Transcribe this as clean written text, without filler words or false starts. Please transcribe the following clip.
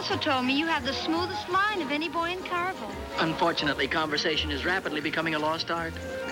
also told me you have the smoothest line of any boy in Carville. Unfortunately, conversation is rapidly becoming a lost art.